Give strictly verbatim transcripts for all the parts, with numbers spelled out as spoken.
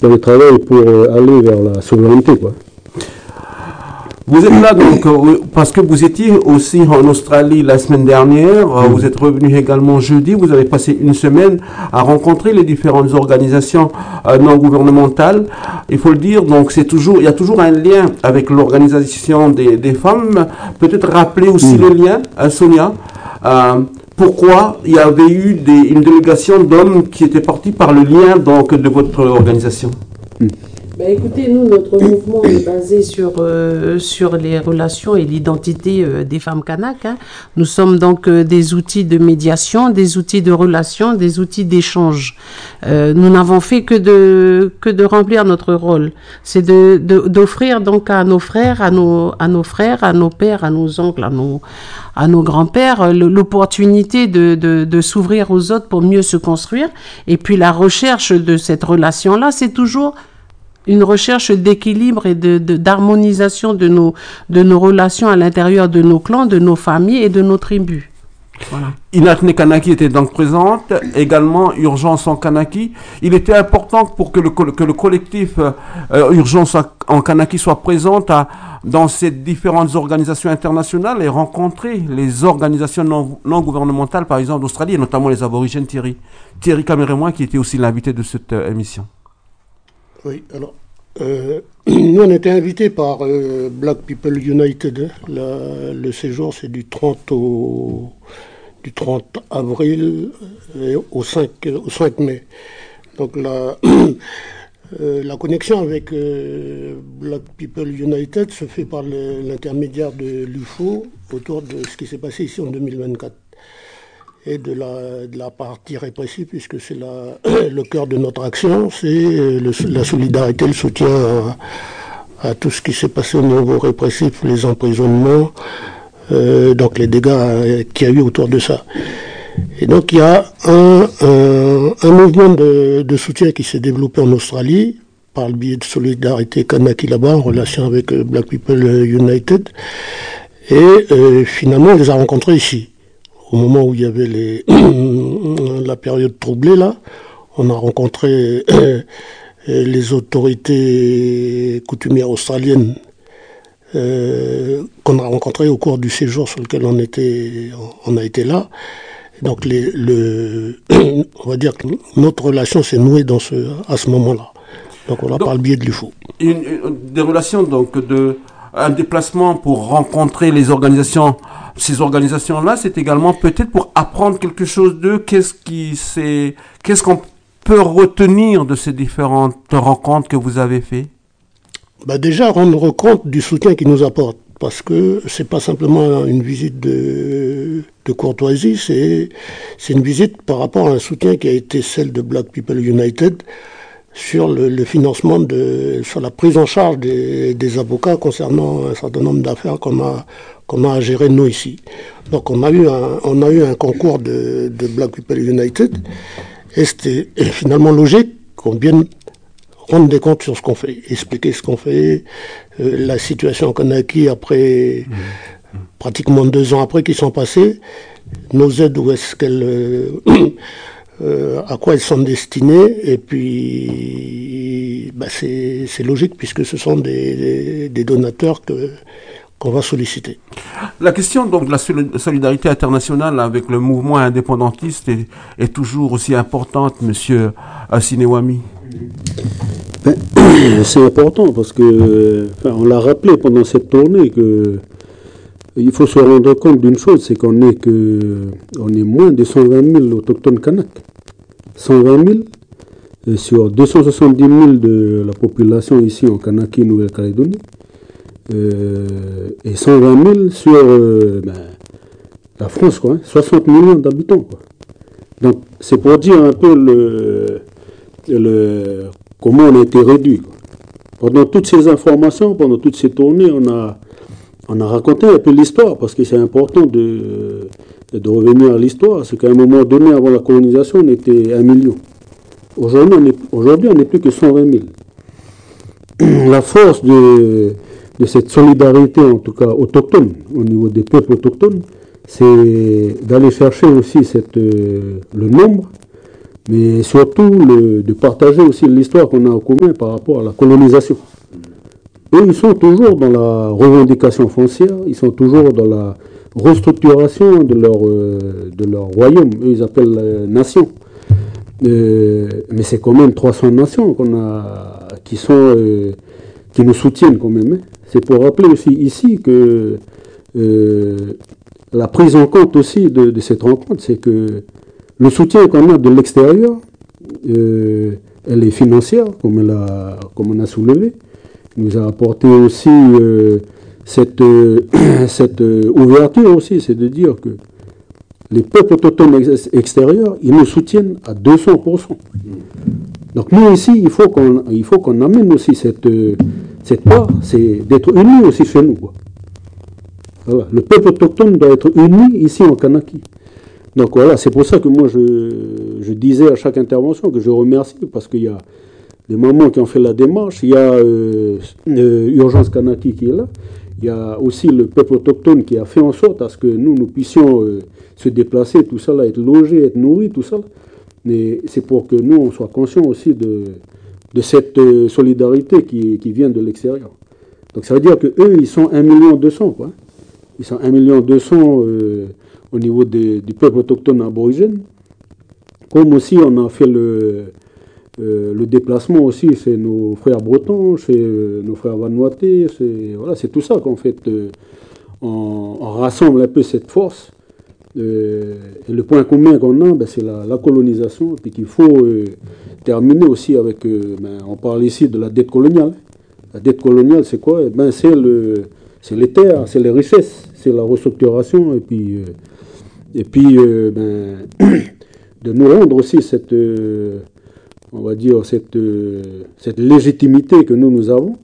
dans le travail pour euh, aller vers la souveraineté, quoi. Vous êtes là donc euh, parce que vous étiez aussi en Australie la semaine dernière, euh, vous êtes revenu également jeudi, vous avez passé une semaine à rencontrer les différentes organisations euh, non gouvernementales. Il faut le dire, donc c'est toujours, il y a toujours un lien avec l'organisation des, des femmes. Peut-être rappeler aussi mmh. le lien, euh, Sonia. Euh, pourquoi il y avait eu des, une délégation d'hommes qui étaient partis par le lien donc de votre organisation? mmh. Ben écoutez, nous, notre mouvement est basé sur, euh, sur les relations et l'identité euh, des femmes Kanak. Hein. Nous sommes donc euh, des outils de médiation, des outils de relation, des outils d'échange. Euh, nous n'avons fait que de, que de remplir notre rôle. C'est de, de, d'offrir donc à nos frères, à nos, à nos frères, à nos pères, à nos oncles, à nos, à nos grands-pères, l'opportunité de, de, de s'ouvrir aux autres pour mieux se construire. Et puis la recherche de cette relation-là, c'est toujours une recherche d'équilibre et de, de, d'harmonisation de nos, de nos relations à l'intérieur de nos clans, de nos familles et de nos tribus. Voilà. Inatne Kanaki était donc présente, également Urgence en Kanaki. Il était important pour que le, que le collectif euh, Urgence en Kanaki soit présente à, dans ces différentes organisations internationales et rencontrer les organisations non, non gouvernementales, par exemple d'Australie, et notamment les aborigènes Thierry. Thierry Camérémoin, qui était aussi l'invité de cette euh, émission. Oui, alors, euh, nous on était invités par euh, Black People United. La, le séjour c'est du trente, au, du trente avril et au cinq, au cinq mai. Donc la, euh, la connexion avec euh, Black People United se fait par le, l'intermédiaire de l'U F O autour de ce qui s'est passé ici en deux mille vingt-quatre. Et de la, de la partie répressive, puisque c'est la, le cœur de notre action, c'est le, la solidarité, le soutien à, à tout ce qui s'est passé au niveau répressif, les emprisonnements, euh, donc les dégâts qu'il y a eu autour de ça. Et donc il y a un, un, un mouvement de, de soutien qui s'est développé en Australie, par le biais de Solidarité Kanaki là-bas, en relation avec Black People United, et euh, finalement on les a rencontrés ici. Au moment où il y avait les la période troublée, là, on a rencontré euh, les autorités coutumières australiennes euh, qu'on a rencontrées au cours du séjour sur lequel on était, on a été là. Donc, les, le, on va dire que notre relation s'est nouée dans ce, à ce moment-là. Donc, on a par le biais de l'U F O. Une, une, des relations, donc, de un déplacement pour rencontrer les organisations. Ces organisations-là, c'est également peut-être pour apprendre quelque chose d'eux. Qu'est-ce qui c'est, qu'est-ce qu'on peut retenir de ces différentes rencontres que vous avez faites? Bah déjà, rendre compte du soutien qu'ils nous apportent. Parce que c'est pas simplement une visite de, de courtoisie, c'est, c'est une visite par rapport à un soutien qui a été celle de Black People United sur le, le financement de, sur la prise en charge des, des avocats concernant un certain nombre d'affaires qu'on a, qu'on a à gérer nous ici. Donc on a eu un, on a eu un concours de, de Black People United et c'était finalement logique qu'on vienne rendre des comptes sur ce qu'on fait, expliquer ce qu'on fait, euh, la situation qu'on a acquis après, mmh. pratiquement deux ans après qu'ils sont passés, nos aides, où est-ce qu'elles, euh, euh, à quoi elles sont destinées, et puis bah c'est, c'est logique puisque ce sont des, des donateurs que qu'on va solliciter. La question donc de la solidarité internationale avec le mouvement indépendantiste est, est toujours aussi importante, monsieur Asinewami. Ben, c'est important parce que, enfin, on l'a rappelé pendant cette tournée que il faut se rendre compte d'une chose, c'est qu'on est que on est moins de cent vingt mille autochtones Kanak. cent vingt mille sur deux cent soixante-dix mille de la population ici en Kanaki, Nouvelle-Calédonie. Euh, et cent vingt mille sur euh, ben, la France, quoi, hein, soixante millions d'habitants, quoi. Donc c'est pour dire un peu le, le comment on a été réduit, quoi. Pendant toutes ces informations, pendant toutes ces tournées, on a on a raconté un peu l'histoire parce que c'est important de de revenir à l'histoire. C'est qu'à un moment donné, avant la colonisation, on était un million. Aujourd'hui, on est aujourd'hui on n'est plus que cent vingt mille. La force de de cette solidarité, en tout cas autochtone, au niveau des peuples autochtones, c'est d'aller chercher aussi cette, euh, le nombre mais surtout le, de partager aussi l'histoire qu'on a en commun par rapport à la colonisation. Eux, ils sont toujours dans la revendication foncière, ils sont toujours dans la restructuration de leur, euh, de leur royaume, eux ils appellent euh, nation. Euh, mais c'est quand même trois cents nations qu'on a, qui, sont, euh, qui nous soutiennent quand même. Hein. C'est pour rappeler aussi ici que euh, la prise en compte aussi de, de cette rencontre, c'est que le soutien qu'on a de l'extérieur, euh, elle est financière, comme, elle a, comme on a soulevé, nous a apporté aussi euh, cette, euh, cette euh, ouverture aussi, c'est de dire que les peuples autochtones ex extérieurs, ils nous soutiennent à deux cents pour cent. Donc nous ici, il faut qu'on il faut qu'on amène aussi cette, euh, cette part, c'est d'être unis aussi chez nous. Quoi. Voilà. Le peuple autochtone doit être uni ici en Kanaki. Donc voilà, c'est pour ça que moi je, je disais à chaque intervention que je remercie, parce qu'il y a des mamans qui ont fait la démarche, il y a euh, euh, Urgence Kanaki qui est là, il y a aussi le peuple autochtone qui a fait en sorte à ce que nous, nous puissions euh, se déplacer, tout ça là, être logés, être nourris, tout ça là. Mais c'est pour que nous, on soit conscients aussi de, de cette euh, solidarité qui, qui vient de l'extérieur. Donc ça veut dire qu'eux, ils sont un million deux cents, quoi. Ils sont un million deux cents euh, au niveau des, du peuple autochtone aborigène. Comme aussi on a fait le, euh, le déplacement aussi chez nos frères bretons, chez euh, nos frères vanuatais, c'est voilà, c'est tout ça qu'en fait, euh, on, on rassemble un peu cette force. Euh, et le point commun qu'on a, ben, c'est la, la colonisation, et qu'il faut euh, terminer aussi avec, euh, ben, on parle ici de la dette coloniale. La dette coloniale, c'est quoi? Eh ben, c'est le, c'est les terres, c'est les richesses, c'est la restructuration, et puis, euh, et puis euh, ben, de nous rendre aussi cette, euh, on va dire, cette, euh, cette légitimité que nous, nous avons,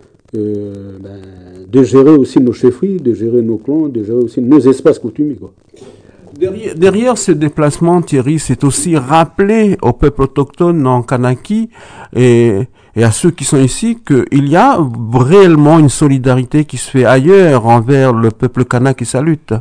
euh, ben, de gérer aussi nos chefferies, de gérer nos clans, de gérer aussi nos espaces coutumiers, quoi. Derrière, derrière ce déplacement, Thierry, c'est aussi rappeler au peuple autochtone en Kanaki et, et à ceux qui sont ici qu'il y a réellement une solidarité qui se fait ailleurs envers le peuple kanak et sa lutte.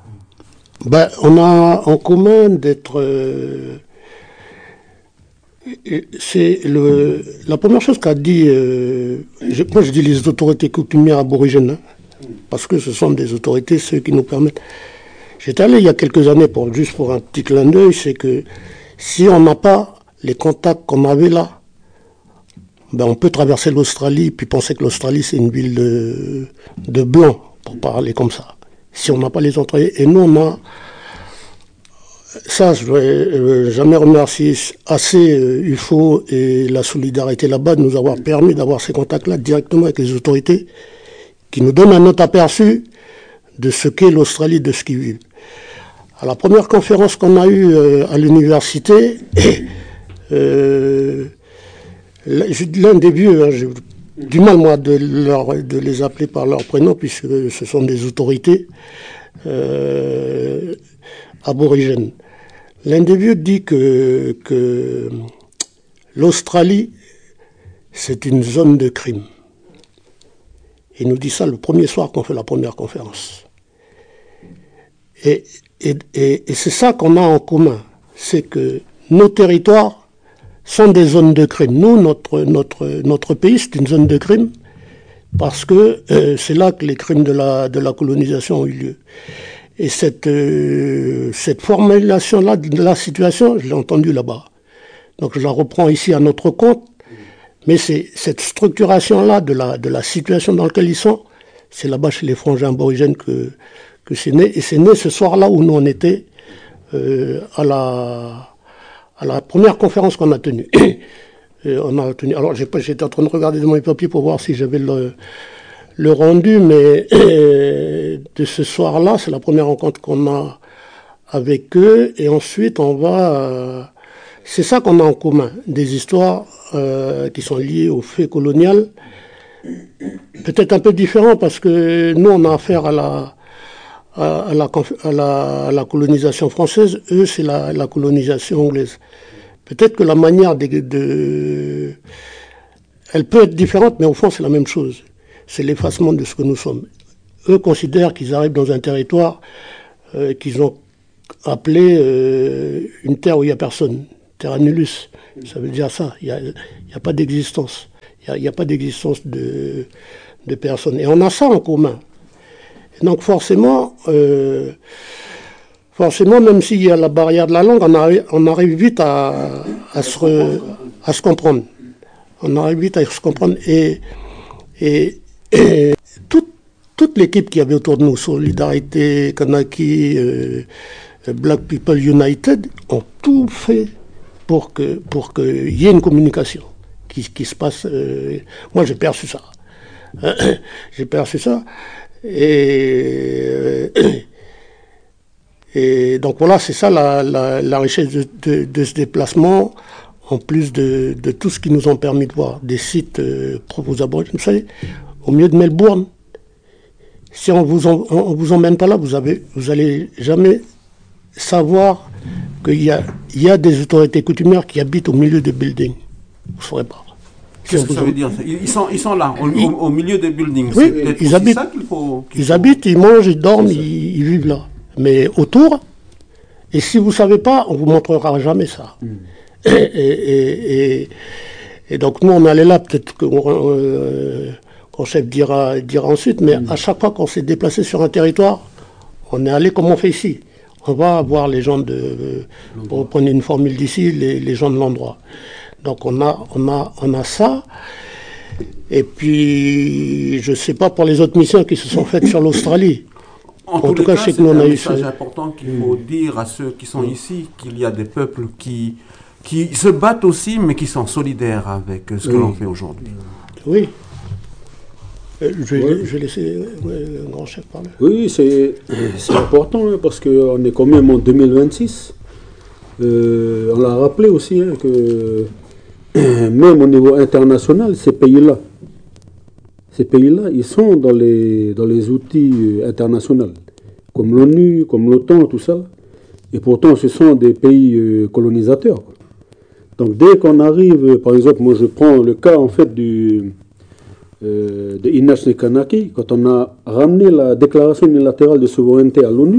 Ben, on a en commun d'être... Euh, c'est le, la première chose qu'a dit... Euh, je, moi, je dis les autorités coutumières aborigènes, hein, parce que ce sont des autorités, ceux qui nous permettent... J'étais allé il y a quelques années, pour, juste pour un petit clin d'œil, c'est que si on n'a pas les contacts qu'on avait là, ben on peut traverser l'Australie puis penser que l'Australie c'est une ville de, de blancs, pour parler comme ça. Si on n'a pas les entrées. Et nous on a... Ça, je ne vais jamais remercier assez euh, U F O et la solidarité là-bas de nous avoir permis d'avoir ces contacts-là directement avec les autorités qui nous donnent un autre aperçu de ce qu'est l'Australie, de ce qu'ils vivent. À la première conférence qu'on a eue euh, à l'université, euh, l'un des vieux, hein, j'ai du mal moi de, leur, de les appeler par leur prénom puisque ce sont des autorités euh, aborigènes. L'un des vieux dit que, que l'Australie, c'est une zone de crime. Il nous dit ça le premier soir qu'on fait la première conférence. Et, et, et, et c'est ça qu'on a en commun. C'est que nos territoires sont des zones de crime. Nous, notre, notre, notre pays, c'est une zone de crime parce que euh, c'est là que les crimes de la, de la colonisation ont eu lieu. Et cette, euh, cette formulation-là de la situation, je l'ai entendue là-bas. Donc je la reprends ici à notre compte. Mais c'est cette structuration-là de la, de la situation dans laquelle ils sont, c'est là-bas chez les frangins aborigènes que, que c'est né. Et c'est né ce soir-là où nous on était euh, à, la, à la première conférence qu'on a tenue. on a tenu. Alors j'étais en train de regarder dans mes papiers pour voir si j'avais le, le rendu, mais euh, de ce soir-là, c'est la première rencontre qu'on a avec eux. Et ensuite, on va... Euh, c'est ça qu'on a en commun, des histoires euh, qui sont liées au fait colonial. Peut-être un peu différent parce que nous, on a affaire à la, à, à la, à la, à la colonisation française. Eux, c'est la, la colonisation anglaise. Peut-être que la manière de, de... Elle peut être différente, mais au fond, c'est la même chose. C'est l'effacement de ce que nous sommes. Eux considèrent qu'ils arrivent dans un territoire euh, qu'ils ont appelé euh, une terre où il n'y a personne. terra nullus. Ça veut dire ça. Il n'y a, a pas d'existence. Il n'y a, a pas d'existence de, de personne. Et on a ça en commun. Et donc forcément, euh, forcément, même s'il y a la barrière de la langue, on arrive, on arrive vite à, à, se re, à se comprendre. On arrive vite à se comprendre. Et, et, et toute, toute l'équipe qui avait autour de nous, Solidarité, Kanaki, euh, Black People United, ont tout fait pour que pour qu'il y ait une communication qui, qui se passe. Euh, moi, j'ai perçu ça. j'ai perçu ça. Et, et donc voilà, c'est ça la, la, la richesse de, de, de ce déplacement, en plus de, de tout ce qui nous ont permis de voir des sites euh, propres aux aborigènes. Vous savez, au milieu de Melbourne, si on vous en, on, on vous emmène pas là, vous avez, vous allez jamais savoir qu'il y a, il y a des autorités coutumières qui habitent au milieu des buildings. Vous ne saurez pas. Qu'est-ce que ça veut dire? Ils sont, ils sont là, au, ils, au, au milieu des buildings. Oui, ils habitent, ça qu'il faut, qu'il ils faut... habitent, ils mangent, ils dorment, ils, ils vivent là. Mais autour, et si vous ne savez pas, on ne vous montrera jamais ça. Mm. Et, et, et, et donc nous, on allait là, peut-être que euh, mon chef dira, dira ensuite, mais mm. à chaque fois qu'on s'est déplacé sur un territoire, on est allé comme on fait ici. On va voir les gens de, pour reprendre une formule d'ici, les, les gens de l'endroit. Donc on a, on a, on a ça. Et puis, je ne sais pas pour les autres missions qui se sont faites sur l'Australie. En, en tout cas, je sais que nous on a eu ça. C'est un message important qu'il faut dire à ceux qui sont mmh. ici, qu'il y a des peuples qui, qui se battent aussi, mais qui sont solidaires avec ce que oui. l'on fait aujourd'hui. Oui. Euh, je, vais, ouais. je vais laisser ouais, le grand chef parler. Oui, c'est important hein, parce qu'on est quand même en deux mille vingt-six. Euh, on l'a rappelé aussi hein, que même au niveau international, ces pays-là, ces pays-là, ils sont dans les, dans les outils internationaux, comme l'ONU, comme l'OTAN, tout ça. Et pourtant, ce sont des pays euh, colonisateurs. Donc, dès qu'on arrive, par exemple, moi je prends le cas en fait du, euh, de Inachne Kanaki, quand on a ramené la déclaration unilatérale de souveraineté à l'ONU,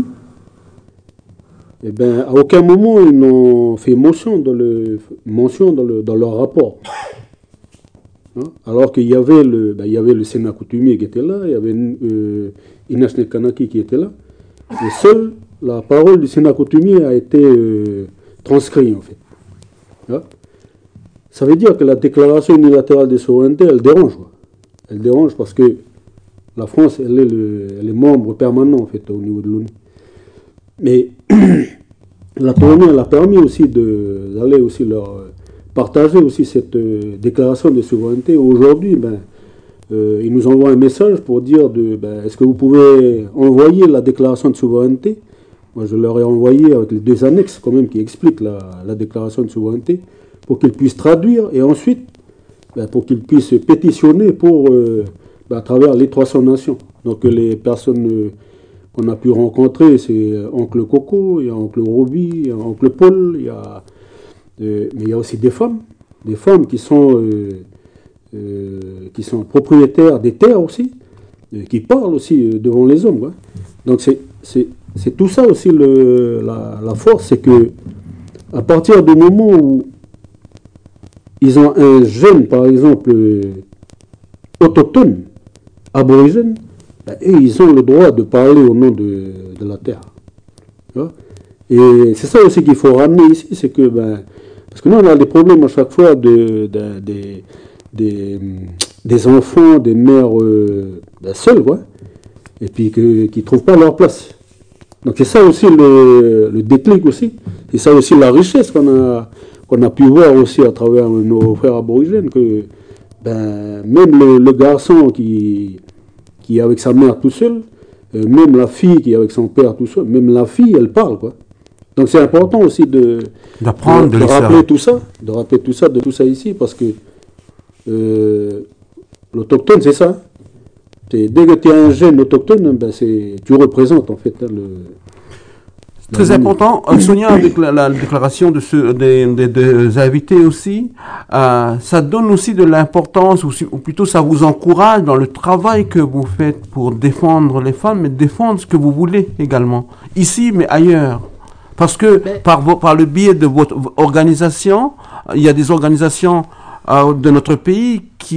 eh bien, à aucun moment ils n'ont fait mention dans, le, mention dans, le, dans leur rapport. Hein? Alors qu'il y avait le, ben, il y avait le Sénat coutumier qui était là, il y avait euh, Inachne Kanaki qui était là, et seule la parole du Sénat coutumier a été euh, transcrite en fait. Hein? Ça veut dire que la déclaration unilatérale de souveraineté, elle dérange. Quoi. Elle dérange parce que la France, elle est, le, elle est membre permanent en fait au niveau de l'ONU. Mais la tournée, elle a permis aussi d'aller aussi leur partager aussi cette euh, déclaration de souveraineté. Aujourd'hui, ben, euh, ils nous envoient un message pour dire de, ben, est-ce que vous pouvez envoyer la déclaration de souveraineté? Moi, je leur ai envoyé avec les deux annexes quand même qui expliquent la, la déclaration de souveraineté pour qu'ils puissent traduire et ensuite ben, pour qu'ils puissent pétitionner pour euh, ben, à travers les trois cents nations. Donc les personnes euh, qu'on a pu rencontrer, c'est Oncle Coco, il y a Oncle Roby, il y a Oncle Paul, il y a, euh, mais il y a aussi des femmes, des femmes qui sont, euh, euh, qui sont propriétaires des terres aussi, euh, qui parlent aussi euh, devant les hommes. Ouais. Donc c'est, c'est, c'est tout ça aussi le, la, la force, c'est que à partir du moment où ils ont un jeune, par exemple, euh, autochtone, aborigène, et ils ont le droit de parler au nom de, de la terre. Et c'est ça aussi qu'il faut ramener ici, c'est que, ben, parce que nous on a des problèmes à chaque fois de, de, de, de, des enfants, des mères euh, ben, seules, quoi, et puis que, qui ne trouvent pas leur place. Donc c'est ça aussi le, le déclic aussi, c'est ça aussi la richesse qu'on a, qu'on a pu voir aussi à travers nos frères aborigènes, que ben, même le, le garçon qui... qui est avec sa mère tout seul, euh, même la fille qui est avec son père tout seul, même la fille, elle parle, quoi. Donc c'est important aussi de, d'apprendre, de, de, de rappeler tout ça, de rappeler tout ça, de tout ça ici, parce que euh, l'autochtone, c'est ça. C'est, dès que tu es un jeune autochtone, ben c'est, tu représentes en fait hein, le... Très important, Sonia, avec la, la déclaration de ce, des, des, des invités aussi, euh, ça donne aussi de l'importance, ou, ou plutôt ça vous encourage dans le travail que vous faites pour défendre les femmes, mais défendre ce que vous voulez également, ici mais ailleurs. Parce que Mais- par, vo- par le biais de votre organisation, il y a des organisations euh, de notre pays qui